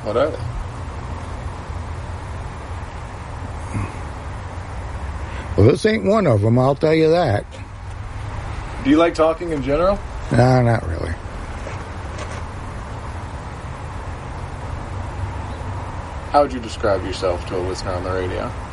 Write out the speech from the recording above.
What are they? Well, this ain't one of them, I'll tell you that. Do you like talking in general? No, not really. How would you describe yourself to a listener on the radio?